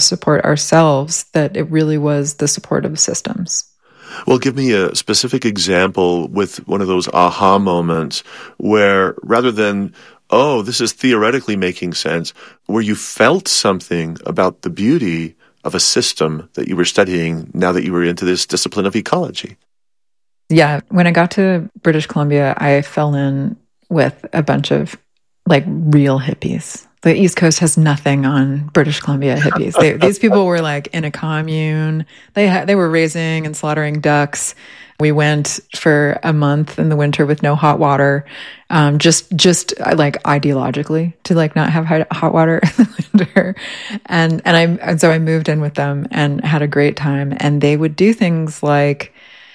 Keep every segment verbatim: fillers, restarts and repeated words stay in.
support ourselves that it really was the support of systems. Well, give me a specific example with one of those aha moments where rather than, oh, this is theoretically making sense, where you felt something about the beauty of a system that you were studying now that you were into this discipline of ecology. Yeah, when I got to British Columbia, I fell in with a bunch of like real hippies. The East Coast has nothing on British Columbia hippies. They, these people were like in a commune. They had, they were raising and slaughtering ducks. We went for a month in the winter with no hot water, um, just just like ideologically to like not have hot water in the winter. And and I and so I moved in with them and had a great time. And they would do things like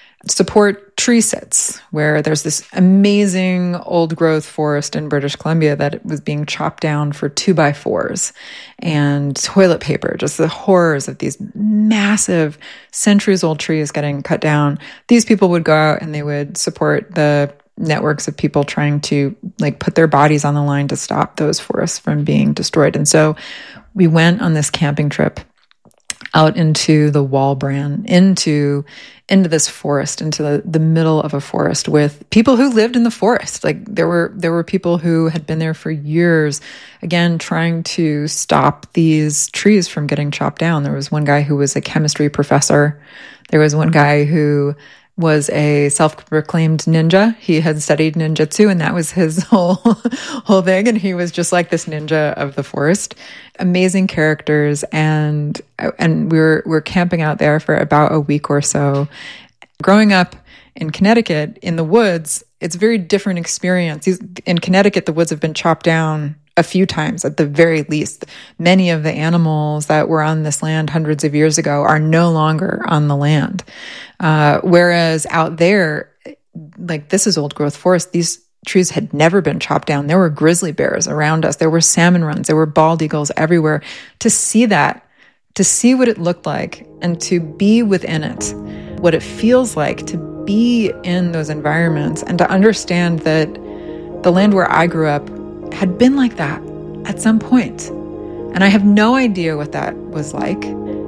support tree sits, where there's this amazing old growth forest in British Columbia that was being chopped down for two by fours and toilet paper, just the horrors of these massive centuries old trees getting cut down. These people would go out and they would support the networks of people trying to like put their bodies on the line to stop those forests from being destroyed. And so we went on this camping trip out into the Walbran, into into this forest, into the, the middle of a forest with people who lived in the forest. Like there were there were people who had been there for years, again, trying to stop these trees from getting chopped down. There was one guy who was a chemistry professor. There was one guy who was a self-proclaimed ninja. He had studied ninjutsu, and that was his whole whole thing. And he was just like this ninja of the forest. Amazing characters, and and we were we were camping out there for about a week or so. Growing up in Connecticut in the woods, it's a very different experience. In Connecticut, the woods have been chopped down a few times at the very least. Many of the animals that were on this land hundreds of years ago are no longer on the land. Uh, whereas out there, like this is old growth forest, these trees had never been chopped down. There were grizzly bears around us. There were salmon runs. There were bald eagles everywhere. To see that, to see what it looked like and to be within it, what it feels like to be in those environments and to understand that the land where I grew up had been like that at some point. And I have no idea what that was like.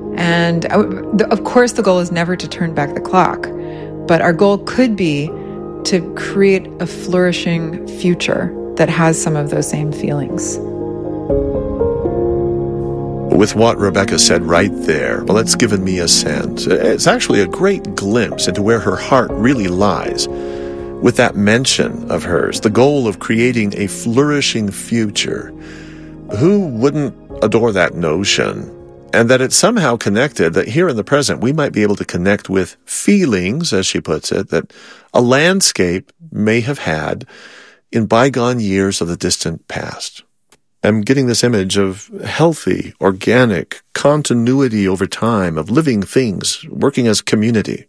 And I, of course, the goal is never to turn back the clock, but our goal could be to create a flourishing future that has some of those same feelings. With what Rebecca said right there, well, it's given me a sense. It's actually a great glimpse into where her heart really lies. With that mention of hers, the goal of creating a flourishing future. Who wouldn't adore that notion? And that it's somehow connected, that here in the present, we might be able to connect with feelings, as she puts it, that a landscape may have had in bygone years of the distant past. I'm getting this image of healthy, organic continuity over time of living things working as community.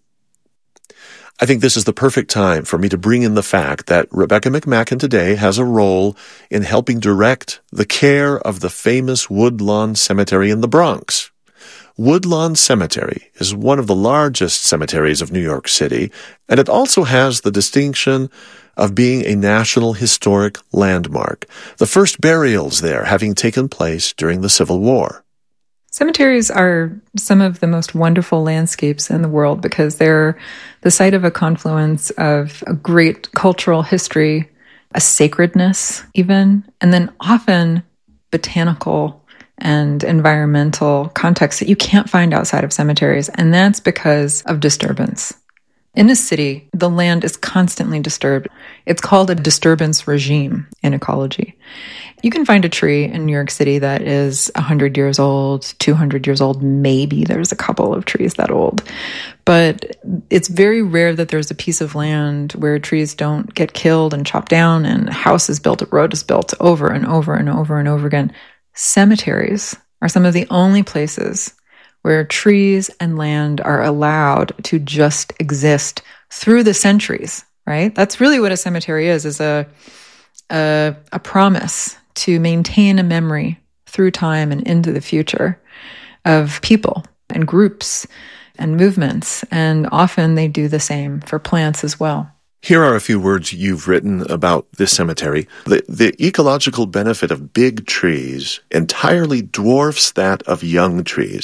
I think this is the perfect time for me to bring in the fact that Rebecca McMacken today has a role in helping direct the care of the famous Woodlawn Cemetery in the Bronx. Woodlawn Cemetery is one of the largest cemeteries of New York City, and it also has the distinction of being a National Historic Landmark, the first burials there having taken place during the Civil War. Cemeteries are some of the most wonderful landscapes in the world because they're the site of a confluence of a great cultural history, a sacredness even, and then often botanical and environmental contexts that you can't find outside of cemeteries. And that's because of disturbance. In a city, the land is constantly disturbed. It's called a disturbance regime in ecology. You can find a tree in New York City that is one hundred years old, two hundred years old, maybe there's a couple of trees that old. But it's very rare that there's a piece of land where trees don't get killed and chopped down and a house is built, a road is built over and over and over and over again. Cemeteries are some of the only places where trees and land are allowed to just exist through the centuries, right? That's really what a cemetery is, is a, a, a promise to maintain a memory through time and into the future of people and groups and movements. And often they do the same for plants as well. Here are a few words you've written about this cemetery. The, the ecological benefit of big trees entirely dwarfs that of young trees.